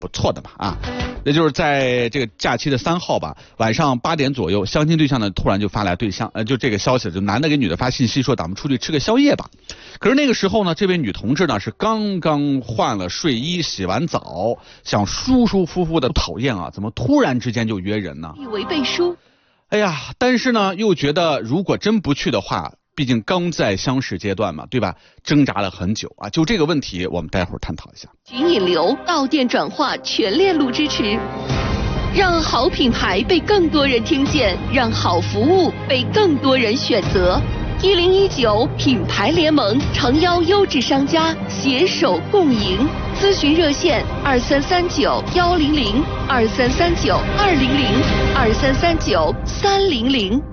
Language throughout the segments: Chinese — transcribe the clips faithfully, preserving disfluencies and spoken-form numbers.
不错的嘛啊，也就是在这个假期的三号吧，晚上八点左右，相亲对象呢突然就发来对象，呃，就这个消息，就男的给女的发信息说，咱们出去吃个宵夜吧。可是那个时候呢，这位女同志呢是刚刚换了睡衣，洗完澡，想舒舒服服的，讨厌啊，怎么突然之间就约人呢？ 以为背书。 哎呀，但是呢又觉得如果真不去的话，毕竟刚在相识阶段嘛，对吧？挣扎了很久啊，就这个问题，我们待会儿探讨一下。 群引流、到店转化全链路支持，让好品牌被更多人听见，让好服务被更多人选择。一零一九品牌联盟诚邀优质商家携手共赢。咨询热线二三三九幺零零二三三九二零零二三三九三零零。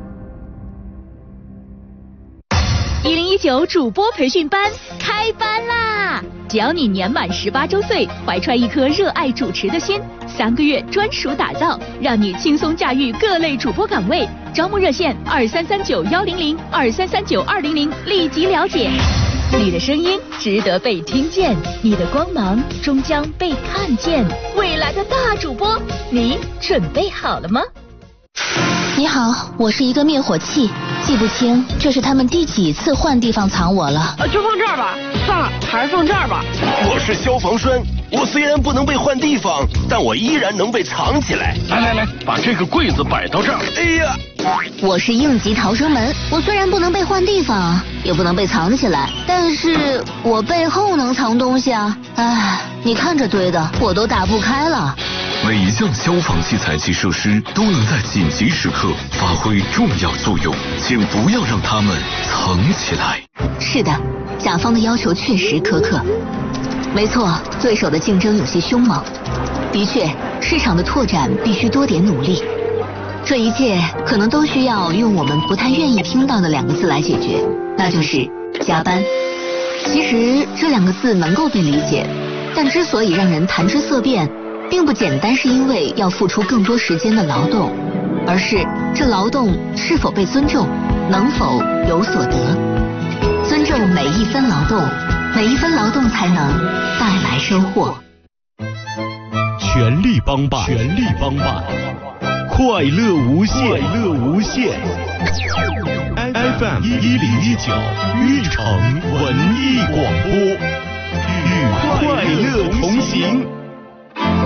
一零一九主播培训班开班啦！只要你年满十八周岁，怀揣一颗热爱主持的心，三个月专属打造，让你轻松驾驭各类主播岗位。招募热线二三三九幺零零二三三九二零零，立即了解。你的声音值得被听见，你的光芒终将被看见。未来的大主播，你准备好了吗？ 你好，我是一个灭火器，记不清这是他们第几次换地方藏我了。 呃，就放这儿吧，算了，还是放这儿吧。 我是消防栓，我虽然不能被换地方，但我依然能被藏起来。 来来来，把这个柜子摆到这儿。 哎呀， 我是应急逃生门，我虽然不能被换地方，也不能被藏起来，但是我背后能藏东西啊。唉，你看这堆的，我都打不开了。 每一项消防器材及设施都能在紧急时刻发挥重要作用，请不要让它们藏起来。 是的，甲方的要求确实苛刻。没错，对手的竞争有些凶猛。的确，市场的拓展必须多点努力。这一切可能都需要用我们不太愿意听到的两个字来解决，那就是加班。其实这两个字能够被理解，但之所以让人谈之色变，并不简单是因为要付出更多时间的劳动，而是这劳动是否被尊重，能否有所得。尊重每一分劳动，每一分劳动才能带来收获。 全力帮办，全力帮办，快乐无限，快乐无限。F M 一零一九玉城文艺广播，与快乐同行。